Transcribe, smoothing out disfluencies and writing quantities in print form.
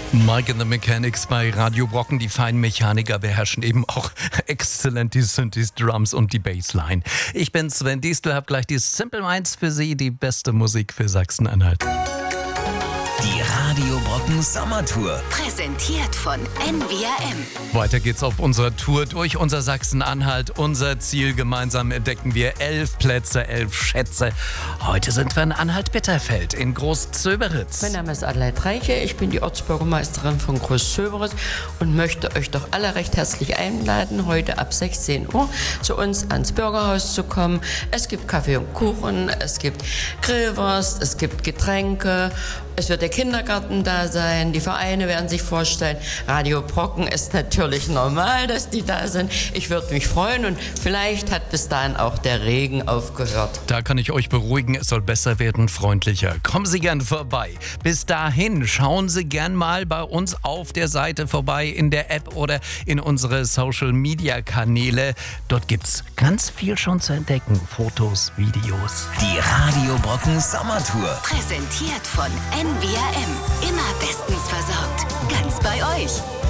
Mike and the Mechanics bei Radio Brocken. Die feinen Mechaniker beherrschen eben auch exzellent die Synthes, Drums und die Bassline. Ich bin Sven Diestel, habe gleich die Simple Minds für Sie, die beste Musik für Sachsen-Anhalt. Die Radio Brocken Sommertour. Präsentiert von NWRM. Weiter geht's auf unserer Tour durch unser Sachsen-Anhalt. Unser Ziel, gemeinsam entdecken wir 11 Plätze, 11 Schätze. Heute sind wir in Anhalt-Bitterfeld in Groß-Zöberitz. Mein Name ist Adelheid Reiche, ich bin die Ortsbürgermeisterin von Groß-Zöberitz und möchte euch doch alle recht herzlich einladen, heute ab 16 Uhr zu uns ans Bürgerhaus zu kommen. Es gibt Kaffee und Kuchen, es gibt Grillwurst, es gibt Getränke. Es wird der Kindergarten da sein, die Vereine werden sich vorstellen. Radio Brocken ist natürlich normal, dass die da sind. Ich würde mich freuen und vielleicht hat bis dahin auch der Regen aufgehört. Da kann ich euch beruhigen, es soll besser werden, freundlicher. Kommen Sie gern vorbei. Bis dahin schauen Sie gern mal bei uns auf der Seite vorbei, in der App oder in unsere Social-Media-Kanäle. Dort gibt's ganz viel schon zu entdecken. Fotos, Videos. Die Radio Brocken Sommertour. Präsentiert von NWRM. Immer bestens versorgt. Ganz bei euch.